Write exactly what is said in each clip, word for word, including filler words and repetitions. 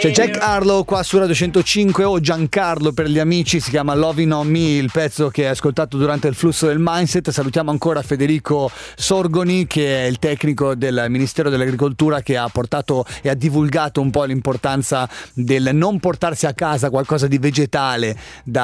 C'è Jack Harlow qua su Radio centocinque o Giancarlo per gli amici, si chiama Loving on Me, il pezzo che hai ascoltato durante il flusso del mindset. Salutiamo ancora Federico Sorgoni, che è il tecnico del Ministero dell'Agricoltura, che ha portato e ha divulgato un po' l'importanza del non portarsi a casa qualcosa di vegetale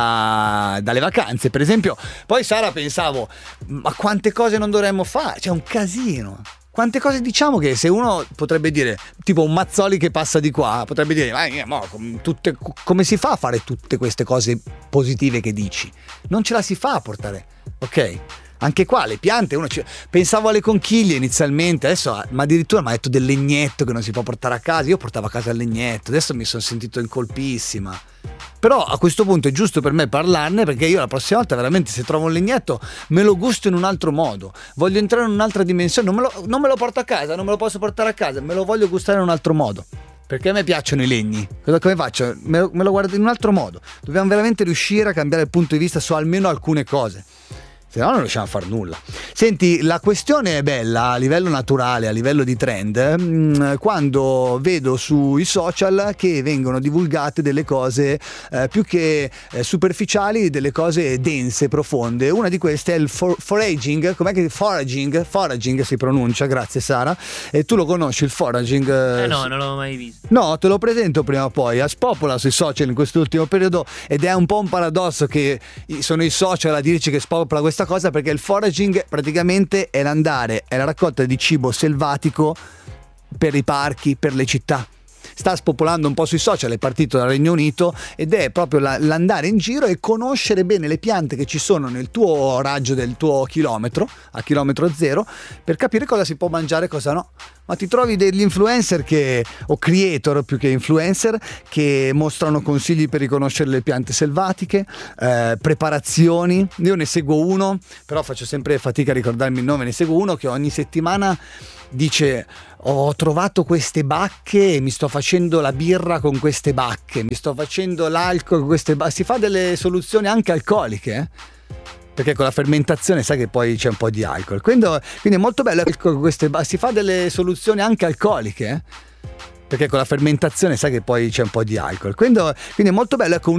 da, dalle vacanze, per esempio. Poi Sara, pensavo, ma quante cose non dovremmo fare? C'è un casino. Quante cose diciamo che se uno potrebbe dire, tipo un Mazzoli che passa di qua, potrebbe dire, ma mo, tutte, come si fa a fare tutte queste cose positive che dici? Non ce la si fa a portare, ok? Anche qua le piante, uno ci... pensavo alle conchiglie inizialmente, adesso ma addirittura mi ha detto del legnetto che non si può portare a casa. Io portavo a casa il legnetto, adesso mi sono sentito in colpissima. Però a questo punto è giusto per me parlarne, perché io la prossima volta veramente, se trovo un legnetto, me lo gusto in un altro modo, voglio entrare in un'altra dimensione, non me lo, non me lo porto a casa, non me lo posso portare a casa, me lo voglio gustare in un altro modo, perché a me piacciono i legni. Cosa come faccio? Me lo, me lo guardo in un altro modo. Dobbiamo veramente riuscire a cambiare il punto di vista su almeno alcune cose, se no non riusciamo a far nulla. Senti, la questione è bella a livello naturale, a livello di trend, mh, quando vedo sui social che vengono divulgate delle cose eh, più che eh, superficiali, delle cose dense, profonde. Una di queste è il for- foraging, com'è che foraging? Foraging si pronuncia, grazie Sara. E tu lo conosci il foraging? Eh no, non l'ho mai visto. No, te lo presento prima o poi. A spopola sui social in quest'ultimo periodo, ed è un po' un paradosso che sono i social a dirci che spopola questa cosa, perché il foraging praticamente è l'andare, è la raccolta di cibo selvatico per i parchi, per le città. Sta spopolando un po' sui social, è partito dal Regno Unito, ed è proprio la, l'andare in giro e conoscere bene le piante che ci sono nel tuo raggio del tuo chilometro, a chilometro zero, per capire cosa si può mangiare e cosa no. Ma ti trovi degli influencer che, o creator più che influencer, che mostrano consigli per riconoscere le piante selvatiche, eh, preparazioni. Io ne seguo uno, però faccio sempre fatica a ricordarmi il nome. Ne seguo uno che ogni settimana dice: ho trovato queste bacche e mi sto facendo la birra con queste bacche, mi sto facendo l'alcol con queste bacche. Si fa delle soluzioni anche alcoliche, eh? Perché con la fermentazione sai che poi c'è un po' di alcol, quindi, quindi è molto bello. Queste, si fa delle soluzioni anche alcoliche, eh? Perché con la fermentazione sai che poi c'è un po' di alcol, quindi, quindi è molto bello. Ecco,